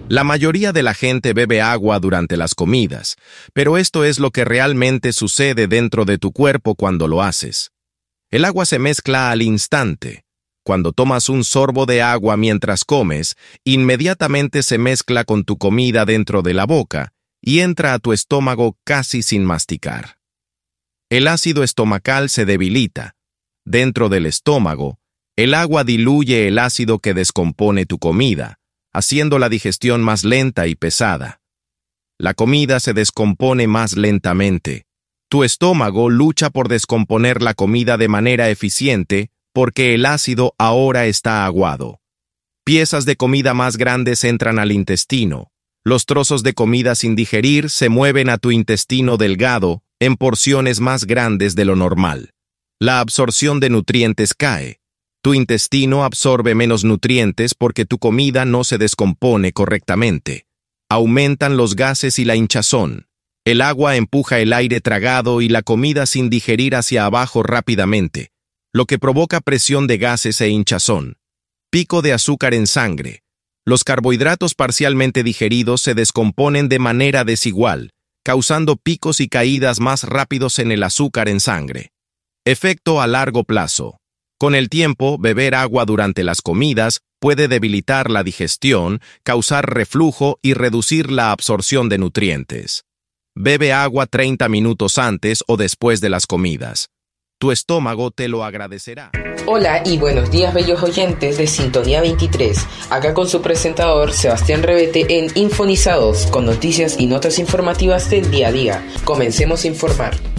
La mayoría de la gente bebe agua durante las comidas, pero esto es lo que realmente sucede dentro de tu cuerpo cuando lo haces. El agua se mezcla al instante. Cuando tomas un sorbo de agua mientras comes, inmediatamente se mezcla con tu comida dentro de la boca y entra a tu estómago casi sin masticar. El ácido estomacal se debilita. Dentro del estómago, el agua diluye el ácido que descompone tu comida, haciendo la digestión más lenta y pesada. La comida se descompone más lentamente. Tu estómago lucha por descomponer la comida de manera eficiente porque el ácido ahora está aguado. Piezas de comida más grandes entran al intestino. Los trozos de comida sin digerir se mueven a tu intestino delgado en porciones más grandes de lo normal. La absorción de nutrientes cae. Tu intestino absorbe menos nutrientes porque tu comida no se descompone correctamente. Aumentan los gases y la hinchazón. El agua empuja el aire tragado y la comida sin digerir hacia abajo rápidamente, lo que provoca presión de gases e hinchazón. Pico de azúcar en sangre. Los carbohidratos parcialmente digeridos se descomponen de manera desigual, causando picos y caídas más rápidos en el azúcar en sangre. Efecto a largo plazo. Con el tiempo, beber agua durante las comidas puede debilitar la digestión, causar reflujo y reducir la absorción de nutrientes. Bebe agua 30 minutos antes o después de las comidas. Tu estómago te lo agradecerá. Hola y buenos días, bellos oyentes de Sintonía 23. Acá con su presentador Sebastián Revete en Infonizados, con noticias y notas informativas del día a día. Comencemos a informar.